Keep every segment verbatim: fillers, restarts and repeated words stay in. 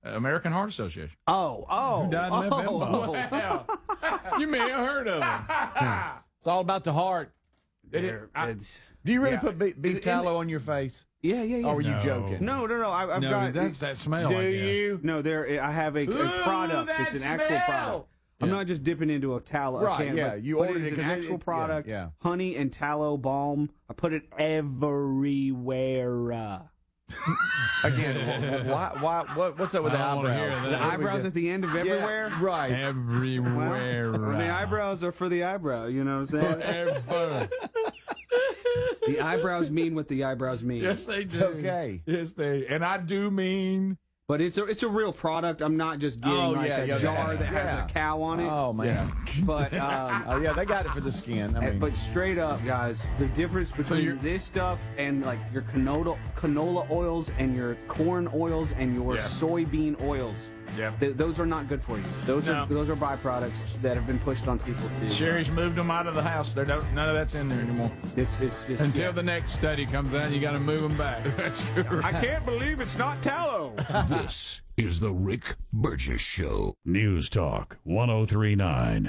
American Heart Association. Oh, oh. Who died in that oh, ball? Wow. You may have heard of him. It's all about the heart. There, I- it's, Do you really yeah. put beef, beef In- tallow on your face? Yeah, yeah, yeah. Or were you No. joking? No, no, no. I, I've No, got. that's that smell. Do I guess. you? No, there. I have a, a Ooh, product. that It's an actual smell. product. I'm Yeah. not just dipping into a tallow. a Right, can, yeah, but- you but ordered it is it an 'cause it- actual it- product. yeah, yeah. Honey and tallow balm. I put it everywhere. Uh, Again, why, why, what, what's up with I the don't wanna hear eyebrows? that. the What do we eyebrows do? at the end of everywhere. Yeah, right. Everywhere. Well, the eyebrows are for the eyebrow. You know what I'm saying? Forever. The eyebrows mean what the eyebrows mean. Yes, they do. Okay. Yes, they. And I do mean. But it's a it's a real product. I'm not just getting Oh, like yeah, a yeah, jar yeah. that has Yeah. a cow on it. Oh, man. But um, Oh, yeah, they got it for the skin. I mean, but straight up, guys, the difference between you're- this stuff and like your canola canola oils and your corn oils and your Yeah. soybean oils, Yeah. th- those are not good for you. Those No. are those are byproducts that have been pushed on people too. Sherry's moved them out of the house. There don't, none of that's in there anymore. It's it's just Until yeah. the next study comes out, you got to move them back. That's true. I can't believe it's not tallow. This is the Rick Burgess Show. News Talk one oh three point nine.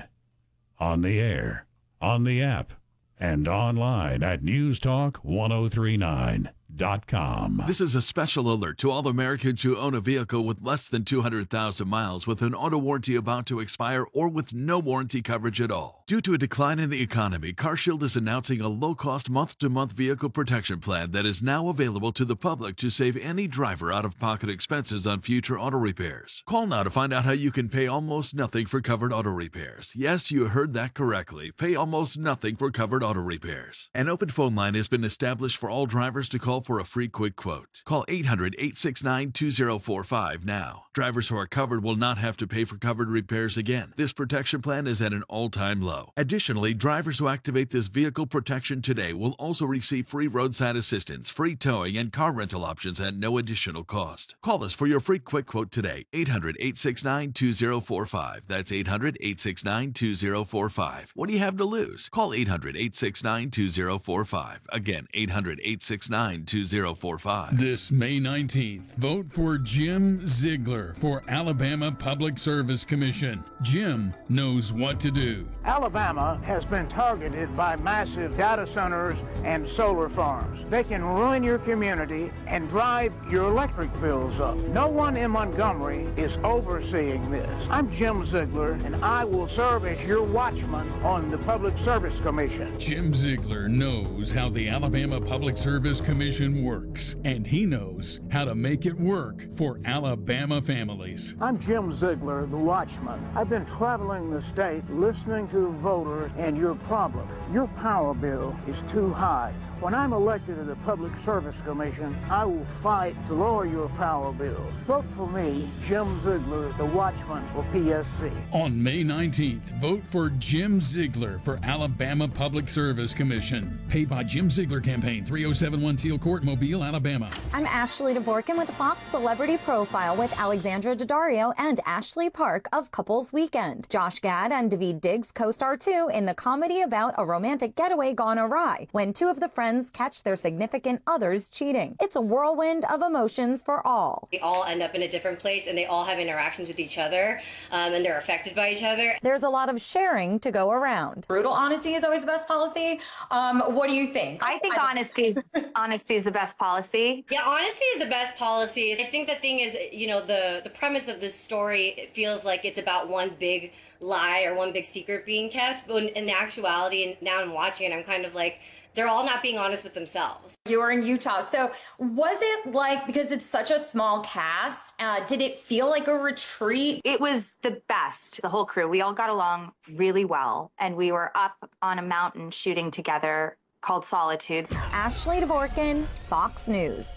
On the air, on the app, and online at news talk ten thirty-nine dot com. This is a special alert to all Americans who own a vehicle with less than two hundred thousand miles with an auto warranty about to expire or with no warranty coverage at all. Due to a decline in the economy, CarShield is announcing a low-cost month-to-month vehicle protection plan that is now available to the public to save any driver out-of-pocket expenses on future auto repairs. Call now to find out how you can pay almost nothing for covered auto repairs. Yes, you heard that correctly. Pay almost nothing for covered auto repairs. An open phone line has been established for all drivers to call for a free quick quote. Call eight hundred, eight six nine, two zero four five now. Drivers who are covered will not have to pay for covered repairs again. This protection plan is at an all-time low. Additionally, drivers who activate this vehicle protection today will also receive free roadside assistance, free towing, and car rental options at no additional cost. Call us for your free quick quote today. eight hundred, eight six nine, two zero four five. That's eight hundred, eight six nine, two zero four five. What do you have to lose? Call eight hundred, eight six nine, two zero four five. Again, eight hundred, eight six nine, two zero four five. This May nineteenth, vote for Jim Ziegler for Alabama Public Service Commission. Jim knows what to do. Alabama has been targeted by massive data centers and solar farms. They can ruin your community and drive your electric bills up. No one in Montgomery is overseeing this. I'm Jim Ziegler, and I will serve as your watchman on the Public Service Commission. Jim Ziegler knows how the Alabama Public Service Commission works, and he knows how to make it work for Alabama families. I'm Jim Ziegler, the watchman. I've been traveling the state listening to voters and your problem. Your power bill is too high. When I'm elected to the Public Service Commission, I will fight to lower your power bills. Vote for me, Jim Ziegler, the watchman for P S C. On May nineteenth, vote for Jim Ziegler for Alabama Public Service Commission. Paid by Jim Ziegler Campaign, three oh seven one Teal Court, Mobile, Alabama. I'm Ashley Dvorkin with Fox Celebrity Profile with Alexandra Daddario and Ashley Park of Couples Weekend. Josh Gad and Daveed Diggs co-star too in the comedy about a romantic getaway gone awry when two of the friends catch their significant others cheating. It's a whirlwind of emotions for all. They all end up in a different place and they all have interactions with each other um, and they're affected by each other. There's a lot of sharing to go around. Brutal honesty is always the best policy. Um, what do you think? I think honesty is honesty is the best policy. Yeah, honesty is the best policy. I think the thing is, you know, the, the premise of this story, it feels like it's about one big lie or one big secret being kept. But in actuality, and now I'm watching it, I'm kind of like, they're all not being honest with themselves. You were in Utah. So was it like, because it's such a small cast, uh, did it feel like a retreat? It was the best. The whole crew, we all got along really well. And we were up on a mountain shooting together called Solitude. Ashley Dvorkin, Fox News.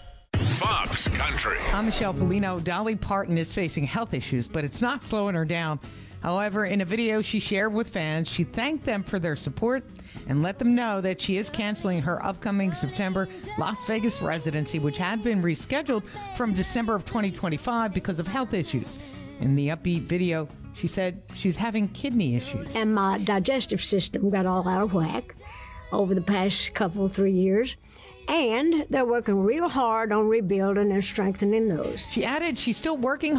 Fox Country. I'm Michelle Polino. Dolly Parton is facing health issues, but it's not slowing her down. However, in a video she shared with fans, she thanked them for their support and let them know that she is canceling her upcoming September Las Vegas residency, which had been rescheduled from December of twenty twenty-five because of health issues. In the upbeat video, she said she's having kidney issues. And my digestive system got all out of whack over the past couple, three years. And they're working real hard on rebuilding and strengthening those. She added she's still working